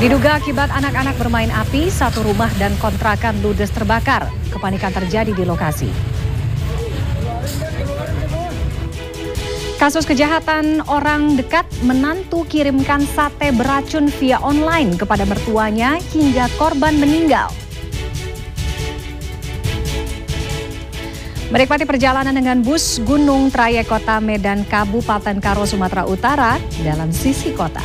Diduga akibat anak-anak bermain api, satu rumah dan kontrakan ludes terbakar. Kepanikan terjadi di lokasi. Kasus kejahatan orang dekat, menantu kirimkan sate beracun via online kepada mertuanya hingga korban meninggal. Menikmati perjalanan dengan bus Gunung Trayek Kota Medan Kabupaten Karo, Sumatera Utara dalam sisi kota.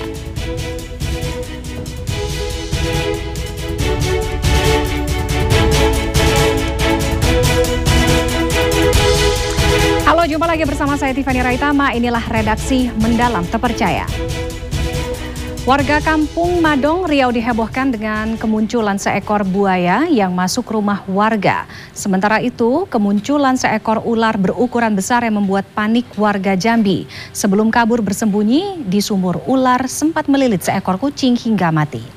Halo, jumpa lagi bersama saya Tiffany Raitama. Inilah redaksi Mendalam Terpercaya. Warga Kampung Madong, Riau dihebohkan dengan kemunculan seekor buaya yang masuk rumah warga. Sementara itu, kemunculan seekor ular berukuran besar yang membuat panik warga Jambi. Sebelum kabur bersembunyi di sumur, ular sempat melilit seekor kucing hingga mati.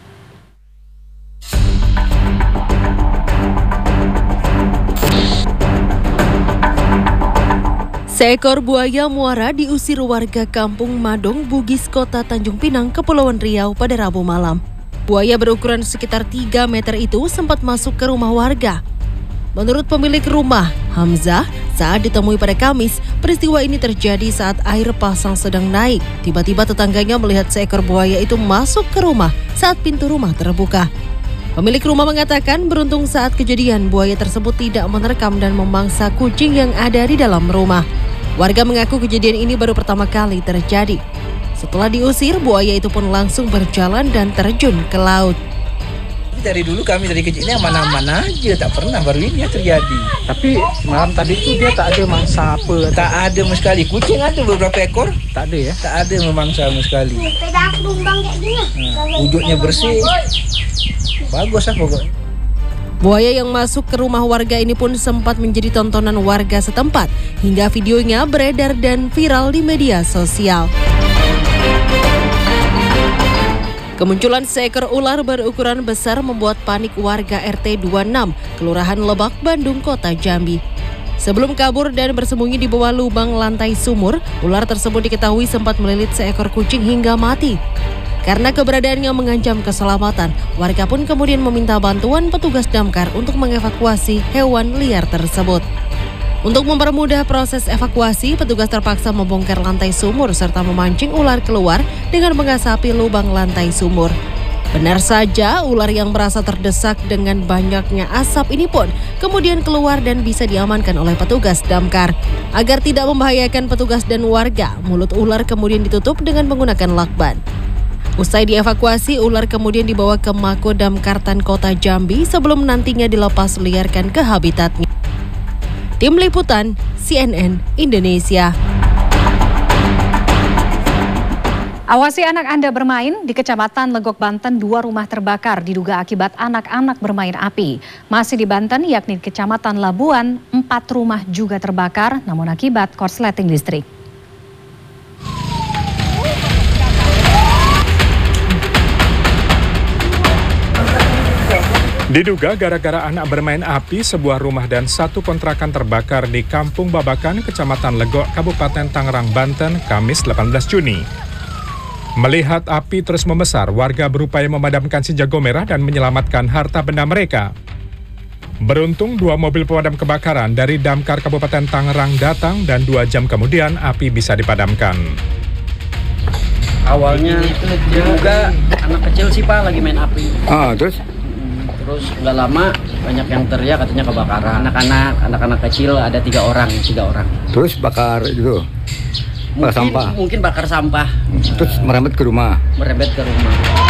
Seekor buaya muara diusir warga Kampung Madong, Bugis, Kota Tanjung Pinang, Kepulauan Riau pada Rabu malam. Buaya berukuran sekitar 3 meter itu sempat masuk ke rumah warga. Menurut pemilik rumah, Hamzah, saat ditemui pada Kamis, peristiwa ini terjadi saat air pasang sedang naik. Tiba-tiba tetangganya melihat seekor buaya itu masuk ke rumah saat pintu rumah terbuka. Pemilik rumah mengatakan beruntung saat kejadian buaya tersebut tidak menerkam dan memangsa kucing yang ada di dalam rumah. Warga mengaku kejadian ini baru pertama kali terjadi. Setelah diusir, buaya itu pun langsung berjalan dan terjun ke laut. Dari dulu kami dari kecilnya mana-mana aja, tak pernah baru ini terjadi. Tapi malam tadi itu dia tak ada mangsa apa? Tak ada sama sekali. Kucing ada beberapa ekor. Tak ada ya? Tak ada memangsa sama sekali. Wujudnya bersih. Bagus lah pokoknya. Buaya yang masuk ke rumah warga ini pun sempat menjadi tontonan warga setempat hingga videonya beredar dan viral di media sosial. Kemunculan seekor ular berukuran besar membuat panik warga RT 26, Kelurahan Lebak, Bandung, Kota Jambi. Sebelum kabur dan bersembunyi di bawah lubang lantai sumur, ular tersebut diketahui sempat melilit seekor kucing hingga mati. Karena keberadaannya mengancam keselamatan, warga pun kemudian meminta bantuan petugas damkar untuk mengevakuasi hewan liar tersebut. Untuk mempermudah proses evakuasi, petugas terpaksa membongkar lantai sumur serta memancing ular keluar dengan mengasapi lubang lantai sumur. Benar saja, ular yang merasa terdesak dengan banyaknya asap ini pun kemudian keluar dan bisa diamankan oleh petugas damkar. Agar tidak membahayakan petugas dan warga, mulut ular kemudian ditutup dengan menggunakan lakban. Usai dievakuasi, ular kemudian dibawa ke Mako Damkar Kota Jambi sebelum nantinya dilepas liarkan ke habitatnya. Tim Liputan CNN Indonesia. Awasi anak Anda bermain. Di Kecamatan Legok, Banten, 2 rumah terbakar diduga akibat anak-anak bermain api. Masih di Banten, yakni Kecamatan Labuan, 4 rumah juga terbakar namun akibat korsleting listrik. Diduga gara-gara anak bermain api, sebuah rumah dan 1 kontrakan terbakar di Kampung Babakan, Kecamatan Legok, Kabupaten Tangerang, Banten, Kamis 18 Juni. Melihat api terus membesar, warga berupaya memadamkan si jago merah dan menyelamatkan harta benda mereka. Beruntung 2 mobil pemadam kebakaran dari Damkar Kabupaten Tangerang datang dan 2 jam kemudian api bisa dipadamkan. Awalnya diduga anak kecil sih Pak lagi main api. Terus nggak lama banyak yang teriak katanya kebakaran. Anak-anak kecil ada 3 orang. Terus bakar itu? Bakar sampah? Mungkin bakar sampah. Terus merembet ke rumah? Merembet ke rumah.